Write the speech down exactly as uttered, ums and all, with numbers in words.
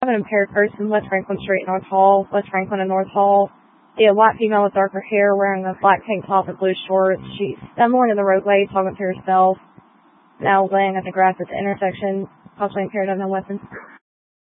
Have an impaired person, West Franklin Street, North Hall, West Franklin and North Hall. See a white female with darker hair wearing a black tank top and blue shorts. She's stumbling in the roadway, talking to herself. Now laying at the grass at the intersection, possibly impaired, unknown weapon.